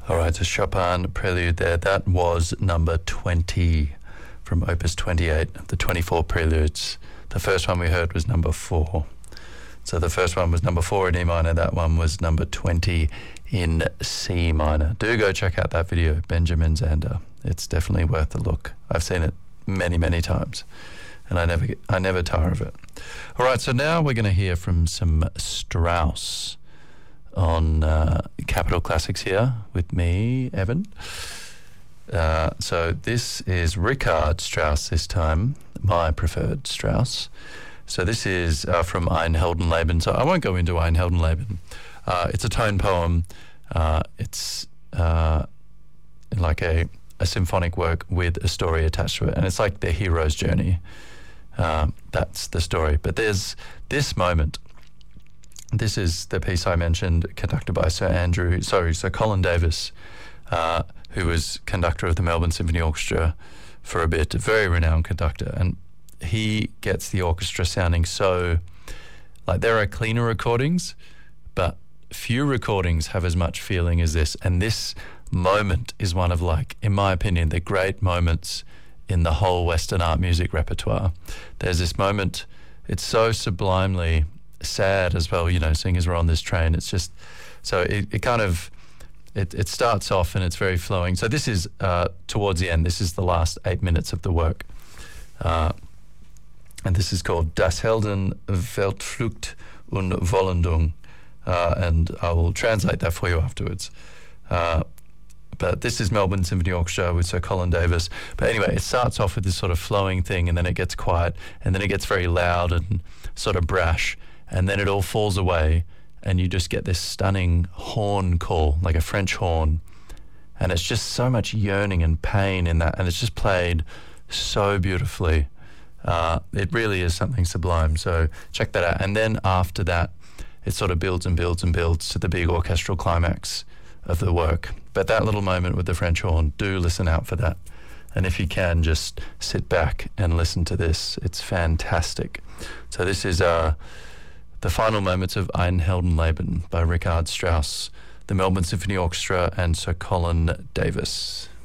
All right, so Chopin Prelude there. That was number 20 from Opus 28 of the 24 Preludes. The first one we heard was number 4. So the first one was number 4 in E minor. That one was number 20 in C minor. Do go check out that video, Benjamin Zander. It's definitely worth a look. I've seen it many, many times, and I never tire of it. All right, so now we're going to hear from some Strauss on Capital Classics here with me, Evan. So this is Richard Strauss this time, my preferred Strauss. So this is from Ein Heldenleben. So I won't go into Ein Heldenleben. It's a tone poem. It's like a symphonic work with a story attached to it. And it's like the hero's journey. That's the story. But there's this moment. This is the piece I mentioned, conducted by Sir Colin Davis, who was conductor of the Melbourne Symphony Orchestra for a bit, a very renowned conductor. And he gets the orchestra sounding so, like, there are cleaner recordings, but few recordings have as much feeling as this. And this moment is one of, like, in my opinion, the great moments in the whole Western art music repertoire. There's this moment, it's so sublimely sad as well, you know, seeing as we're on this train. It's just, so it kind of, it starts off and it's very flowing. So this is towards the end, this is the last 8 minutes of the work. And this is called Das Helden Weltflucht und Vollendung. And I will translate that for you afterwards. But this is Melbourne Symphony Orchestra with Sir Colin Davis. But anyway, it starts off with this sort of flowing thing, and then it gets quiet, and then it gets very loud and sort of brash, and then it all falls away, and you just get this stunning horn call, like a French horn. And it's just so much yearning and pain in that, and it's just played so beautifully. It really is something sublime, so check that out. And then after that, it sort of builds and builds and builds to the big orchestral climax of the work. But that little moment with the French horn, do listen out for that. And if you can, just sit back and listen to this. It's fantastic. So this is the final moments of Ein Heldenleben by Richard Strauss, the Melbourne Symphony Orchestra, and Sir Colin Davis.